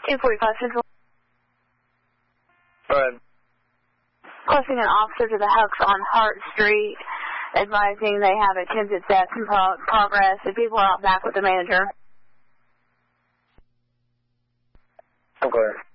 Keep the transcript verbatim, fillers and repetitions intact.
two forty-five Central. Go ahead. Requesting an officer to the Hucks on Hart Street, advising they have attempted theft in pro progress. The people are out back with the manager. I'm clear.